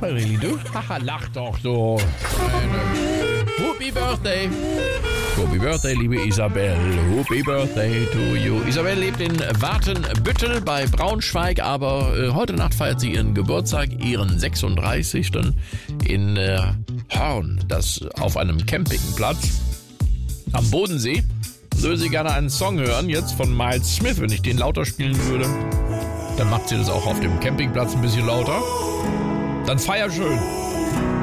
really, du? Haha, lach doch so. Happy Birthday. Happy Birthday, liebe Isabel. Happy Birthday to you. Isabel lebt in Watenbüttel bei Braunschweig, aber heute Nacht feiert sie ihren Geburtstag, ihren 36. in Hörn, das auf einem Campingplatz am Bodensee. Würde sie gerne einen Song hören, jetzt von Miles Smith. Wenn ich den lauter spielen würde, dann macht sie das auch auf dem Campingplatz ein bisschen lauter. Dann feier schön.